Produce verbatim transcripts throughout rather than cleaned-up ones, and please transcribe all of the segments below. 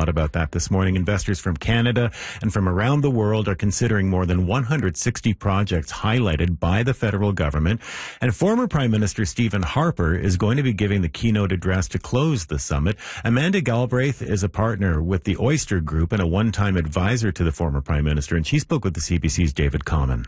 lot about that this morning. Investors from Canada and from around the world are considering more than one hundred sixty projects highlighted by the federal government. And former Prime Minister Stephen Harper is going to be giving the keynote address to close the summit. Amanda Galbraith is a partner with the Oyster Group and a one-time advisor to the former Prime Minister, and she spoke with the C B C's David Common.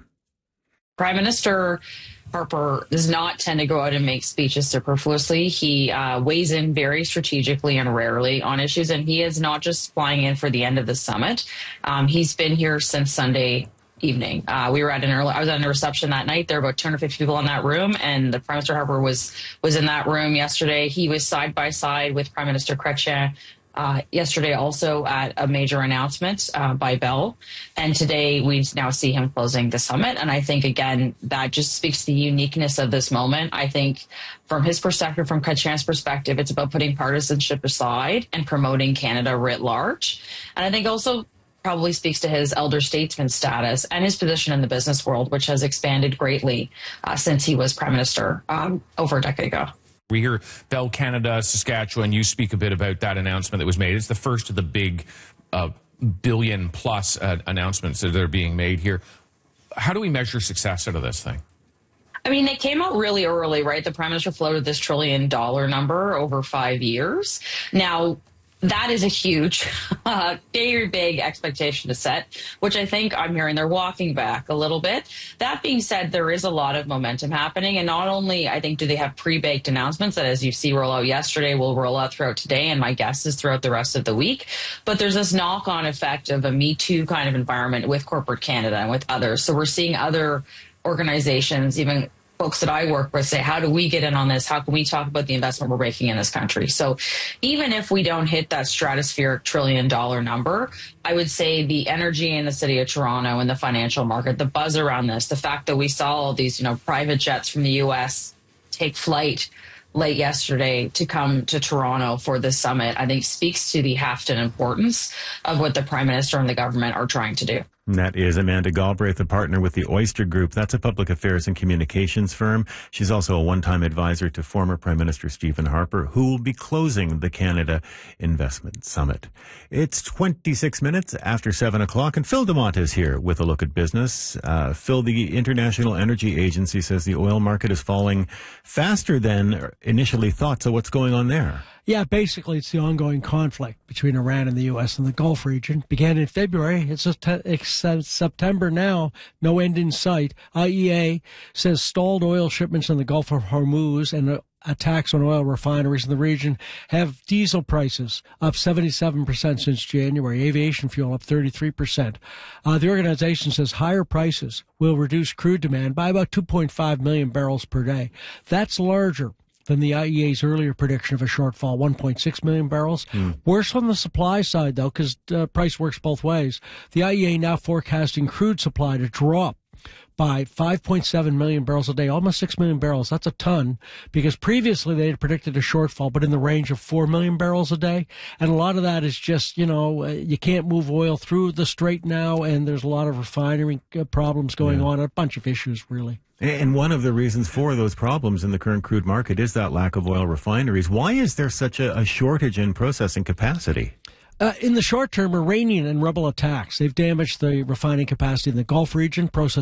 Prime Minister Harper does not tend to go out and make speeches superfluously. He uh, weighs in very strategically and rarely on issues, and he is not just flying in for the end of the summit. Um, he's been here since Sunday evening. Uh, we were at an early, I was at a reception that night. There were about two hundred fifty people in that room, and the Prime Minister Harper was was in that room yesterday. He was side by side with Prime Minister Chrétien Uh, yesterday also at a major announcement uh, by Bell. And today we now see him closing the summit. And I think, again, that just speaks to the uniqueness of this moment. I think from his perspective, from Chrétien's perspective, it's about putting partisanship aside and promoting Canada writ large. And I think also probably speaks to his elder statesman status and his position in the business world, which has expanded greatly uh, since he was Prime Minister um, over a decade ago. We hear Bell Canada, Saskatchewan. You speak a bit about that announcement that was made. It's the first of the big uh, billion plus uh, announcements that are being made here. How do we measure success out of this thing? I mean, they came out really early, right? The Prime Minister floated this trillion dollar number over five years. Now, that is a huge, uh, very big expectation to set, which I think I'm hearing they're walking back a little bit. That being said, there is a lot of momentum happening. And not only, I think, do they have pre-baked announcements that, as you see roll out yesterday, will roll out throughout today, and my guess is throughout the rest of the week. But there's this knock-on effect of a Me Too kind of environment with corporate Canada and with others. So we're seeing other organizations, even folks that I work with, say, how do we get in on this? How can we talk about the investment we're making in this country? So even if we don't hit that stratospheric trillion dollar number, I would say the energy in the city of Toronto and the financial market, the buzz around this, the fact that we saw all these, you know, private jets from the U S take flight late yesterday to come to Toronto for this summit, I think speaks to the heft and importance of what the Prime Minister and the government are trying to do. And that is Amanda Galbraith, a partner with the Oyster Group. That's a public affairs and communications firm. She's also a one-time advisor to former Prime Minister Stephen Harper, who will be closing the Canada Investment Summit. It's twenty-six minutes after seven o'clock, and Phil Demont is here with a look at business. Uh, Phil, the International Energy Agency says the oil market is falling faster than initially thought. So what's going on there? Yeah, basically it's the ongoing conflict between Iran and the U S and the Gulf region. Began in February. It's, it's September now. No end in sight. I E A says stalled oil shipments in the Gulf of Hormuz and attacks on oil refineries in the region have diesel prices up seventy-seven percent since January. Aviation fuel up thirty-three percent. Uh, the organization says higher prices will reduce crude demand by about two point five million barrels per day. That's larger than the I E A's earlier prediction of a shortfall, one point six million barrels. Mm. Worse on the supply side, though, because uh, price works both ways. The I E A now forecasting crude supply to drop by five point seven million barrels a day, almost six million barrels. That's a ton, because previously they had predicted a shortfall, but in the range of four million barrels a day. And a lot of that is just, you know, uh, you can't move oil through the strait now, and there's a lot of refinery uh, problems going yeah. on, a bunch of issues, really. And one of the reasons for those problems in the current crude market is that lack of oil refineries. Why is there such a, a shortage in processing capacity? Uh, in the short term, Iranian and rebel attacks, they've damaged the refining capacity in the Gulf region. Process